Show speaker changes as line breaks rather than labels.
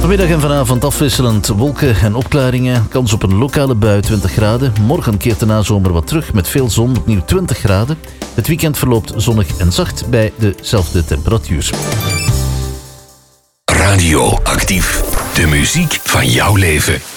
Vanmiddag en vanavond afwisselend wolken en opklaringen. Kans op een lokale bui 20 graden. Morgen keert de nazomer wat terug met veel zon, opnieuw 20 graden. Het weekend verloopt zonnig en zacht bij dezelfde temperatuur.
Radio Actief. De muziek van jouw leven.